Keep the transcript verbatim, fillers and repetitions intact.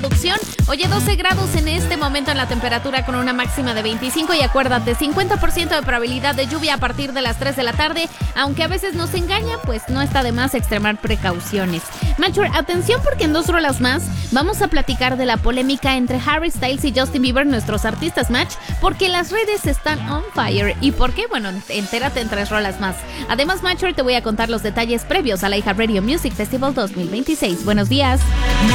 producción. Oye, doce grados en este momento en la temperatura con una máxima de veinticinco y acuérdate, cincuenta por ciento de probabilidad de lluvia a partir de las tres de la tarde, aunque a veces nos engaña, pues no está de más extremar precauciones. Matcher, atención porque en dos rolas más vamos a platicar de la polémica entre Harry Styles y Justin Bieber, nuestros artistas Match, porque las redes están on fire. ¿Y por qué? Bueno, entérate en tres rolas más. Además, Matcher, te voy a contar los detalles previos a la iHeartRadio Music Festival dos mil veintiséis. Buenos días.